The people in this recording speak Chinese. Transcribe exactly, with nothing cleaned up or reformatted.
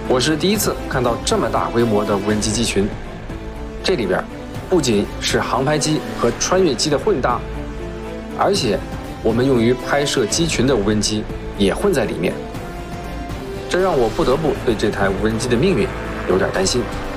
我是第一次看到这么大规模的无人机机群，这里边不仅是航拍机和穿越机的混搭，而且我们用于拍摄机群的无人机也混在里面，这让我不得不对这台无人机的命运有点担心。